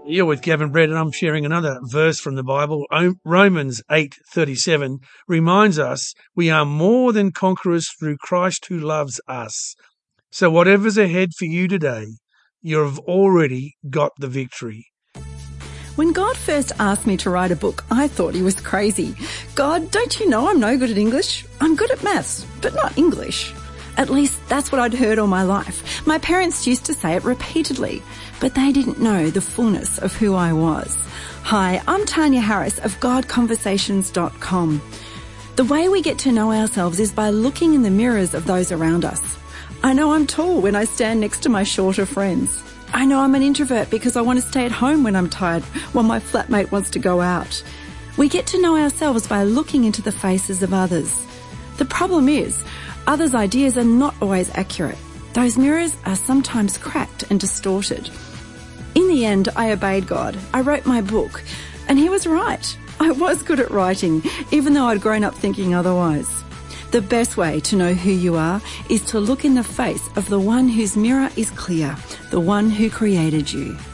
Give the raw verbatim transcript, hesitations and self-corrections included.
You're with Gavin Brett, and I'm sharing another verse from the Bible. Romans eight thirty-seven reminds us we are more than conquerors through Christ who loves us. So whatever's ahead for you today, you've already got the victory. When God first asked me to write a book, I thought he was crazy. God, don't you know I'm no good at English? I'm good at maths, but not English. At least that's what I'd heard all my life. My parents used to say it repeatedly, but they didn't know the fullness of who I was. Hi, I'm Tanya Harris of God Conversations dot com. The way we get to know ourselves is by looking in the mirrors of those around us. I know I'm tall when I stand next to my shorter friends. I know I'm an introvert because I want to stay at home when I'm tired while my flatmate wants to go out. We get to know ourselves by looking into the faces of others. The problem is, others' ideas are not always accurate. Those mirrors are sometimes cracked and distorted. In the end, I obeyed God. I wrote my book, and he was right. I was good at writing, even though I'd grown up thinking otherwise. The best way to know who you are is to look in the face of the one whose mirror is clear, the one who created you.